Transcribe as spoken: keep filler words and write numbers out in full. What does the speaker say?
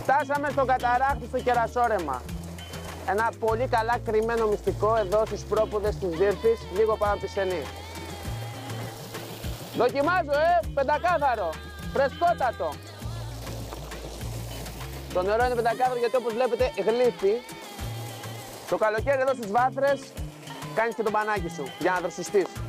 Φτάσαμε στο Καταράχτη, στο Κερασόρεμα. Ένα πολύ καλά κρυμμένο μυστικό εδώ στους πρόποδες της Δύρφης, λίγο πάνω από τη Σενή. Δοκιμάζω, ε, πεντακάθαρο, φρεσκότατο. Το νερό είναι πεντακάθαρο γιατί όπως βλέπετε γλύφει. Το καλοκαίρι εδώ στις βάθρες κάνεις και το μπανάκι σου για να δροσιστείς.